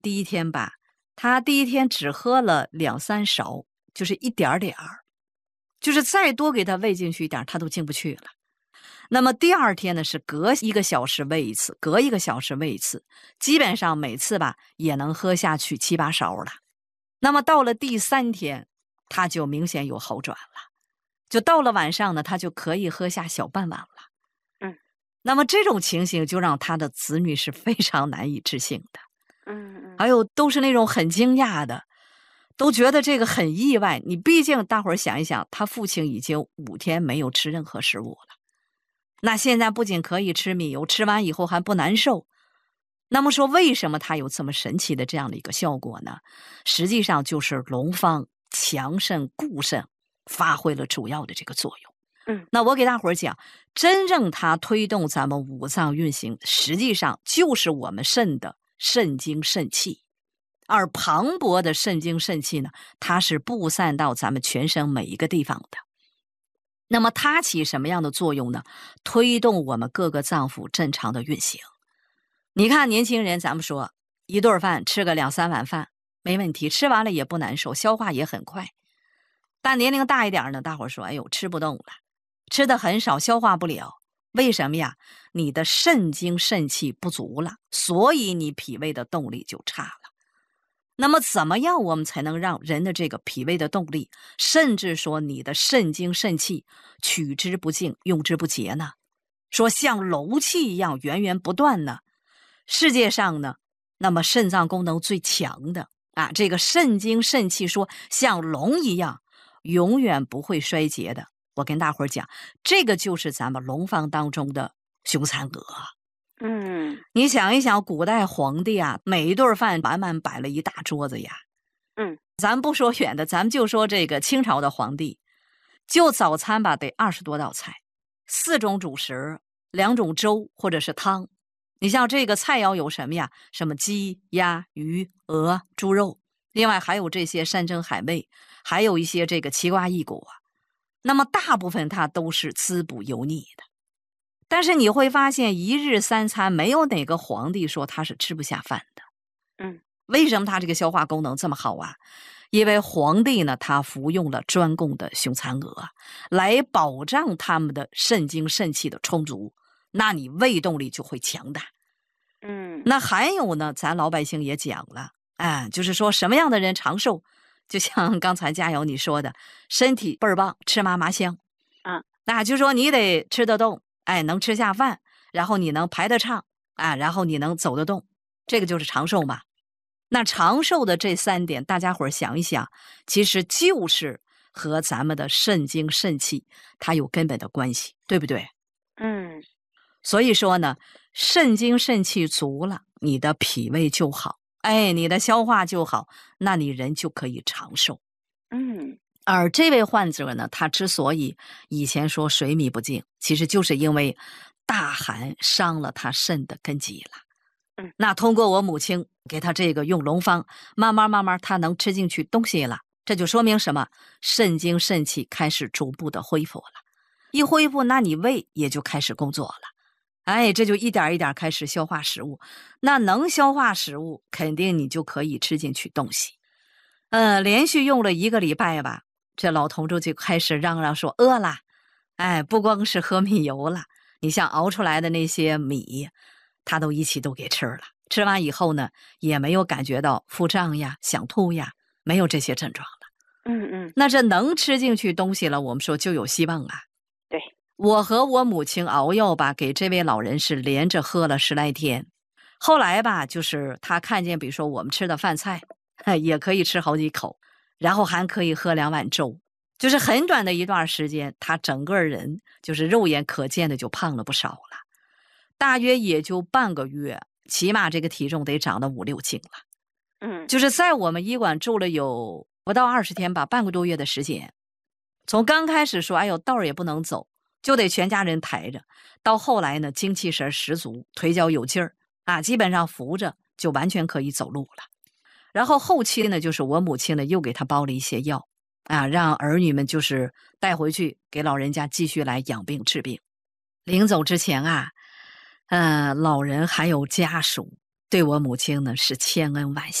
第一天吧，他第一天只喝了2-3勺，就是一点点儿，就是再多给他喂进去一点他都进不去了。那么第二天呢，是隔1个小时喂一次，隔1个小时喂一次，基本上每次吧也能喝下去7-8勺了。那么到了第3天，他就明显有好转了，就到了晚上呢，他就可以喝下小半碗了。那么这种情形就让他的子女是非常难以置信的。还有都是那种很惊讶的，都觉得这个很意外。你毕竟大伙儿想一想，他父亲已经5天没有吃任何食物了，那现在不仅可以吃米油，吃完以后还不难受。那么说为什么它有这么神奇的这样的一个效果呢？实际上就是龙方强肾固肾发挥了主要的这个作用。那我给大伙儿讲，真正它推动咱们五脏运行，实际上就是我们肾的肾精肾气。而磅礴的肾精肾气呢，它是布散到咱们全身每一个地方的。那么它起什么样的作用呢？推动我们各个脏腑正常的运行。你看年轻人，咱们说一顿饭吃个2-3碗饭没问题，吃完了也不难受，消化也很快。但年龄大一点呢，大伙说哎呦吃不动了，吃的很少，消化不了。为什么呀？你的肾精肾气不足了，所以你脾胃的动力就差了。那么怎么样我们才能让人的这个脾胃的动力，甚至说你的肾精肾气取之不尽用之不竭呢？说像楼气一样源源不断呢？世界上呢，那么肾脏功能最强的这个肾精肾气说像龙一样永远不会衰竭的，我跟大伙儿讲，这个就是咱们龙方当中的凶残鹅。你想一想，古代皇帝每一顿饭满满摆了一大桌子呀。咱不说远的，咱们就说这个清朝的皇帝，就早餐吧得20多道菜，4种主食，2种粥或者是汤。你像这个菜肴有什么呀？什么鸡、鸭、鱼、鹅、猪肉，另外还有这些山珍海味，还有一些这个奇瓜异果。那么大部分它都是滋补油腻的。但是你会发现1日3餐没有哪个皇帝说他是吃不下饭的。为什么他这个消化功能这么好啊？因为皇帝呢，他服用了专供的凶残鹅，来保障他们的肾精肾气的充足，那你胃动力就会强大。那还有呢，咱老百姓也讲了，就是说什么样的人长寿，就像刚才佳瑶你说的，身体倍儿棒，吃嘛嘛香。那就说你得吃得动，能吃下饭，然后你能排得畅，然后你能走得动，这个就是长寿嘛。那长寿的这3点，大家伙儿想一想，其实就是和咱们的肾精肾气它有根本的关系，对不对？所以说呢，肾精肾气足了，你的脾胃就好，你的消化就好，那你人就可以长寿。而这位患者呢，他之所以以前说水米不进，其实就是因为大寒伤了他肾的根基了。那通过我母亲给他这个用龙方，慢慢他能吃进去东西了，这就说明什么？肾精肾气开始逐步的恢复了。一恢复，那你胃也就开始工作了。这就一点一点开始消化食物。那能消化食物，肯定你就可以吃进去东西。连续用了1个礼拜吧，这老同志就开始嚷嚷说饿了。不光是喝米油了，你像熬出来的那些米，他都一起都给吃了。吃完以后呢，也没有感觉到腹胀呀、想吐呀，没有这些症状了。那这能吃进去东西了，我们说就有希望啊。 对， 我和我母亲熬药吧，给这位老人是连着喝了10来天。后来吧，就是他看见比如说我们吃的饭菜也可以吃好几口，然后还可以喝2碗粥，就是很短的一段时间，他整个人就是肉眼可见的就胖了不少了，大约也就半个月，起码这个体重得长到5-6斤了。就是在我们医馆住了有不到20天吧，半个多月的时间。从刚开始说哎呦道儿也不能走，就得全家人抬着，到后来呢精气神十足，腿脚有劲儿基本上扶着就完全可以走路了。然后后期呢，就是我母亲呢又给他包了一些药让儿女们就是带回去给老人家继续来养病治病。临走之前老人还有家属对我母亲呢是千恩万谢。